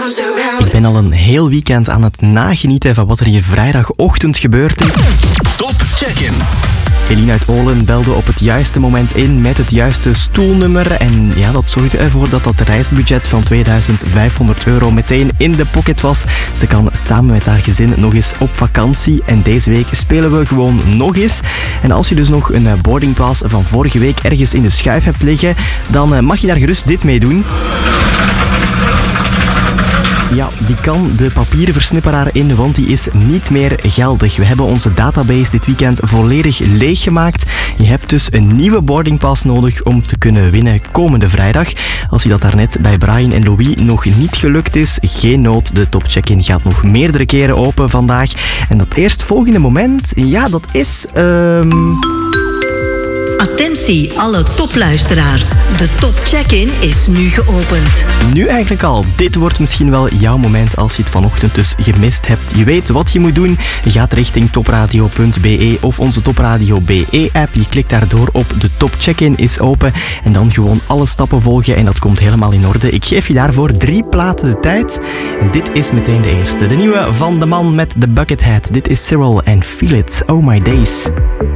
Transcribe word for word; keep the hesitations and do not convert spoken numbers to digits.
Ik ben al een heel weekend aan het nagenieten van wat er hier vrijdagochtend gebeurd is. Top Check-in. Eline uit Olen belde op het juiste moment in met het juiste stoelnummer. En ja, dat zorgde ervoor dat dat reisbudget van tweeduizend vijfhonderd euro meteen in de pocket was. Ze kan samen met haar gezin nog eens op vakantie. En deze week spelen we gewoon nog eens. En als je dus nog een boardingpass van vorige week ergens in de schuif hebt liggen, dan mag je daar gerust dit mee doen. Ja, die kan de papieren versnipperaar in, want die is niet meer geldig. We hebben onze database dit weekend volledig leeggemaakt. Je hebt dus een nieuwe boardingpass nodig om te kunnen winnen komende vrijdag. Als je dat daarnet bij Brian en Louis nog niet gelukt is, geen nood. De Top Check-in gaat nog meerdere keren open vandaag. En dat eerstvolgende moment, ja, dat is... Um... Attentie, alle topluisteraars. De Top Check-in is nu geopend. Nu eigenlijk al. Dit wordt misschien wel jouw moment als je het vanochtend dus gemist hebt. Je weet wat je moet doen. Je gaat richting topradio punt b e of onze Topradio B E-app. Je klikt daardoor op de Top Check-in is open. En dan gewoon alle stappen volgen en dat komt helemaal in orde. Ik geef je daarvoor drie platen de tijd. En dit is meteen de eerste. De nieuwe van de man met de bucket hat. Dit is Cyril en Feel It. Oh My Days.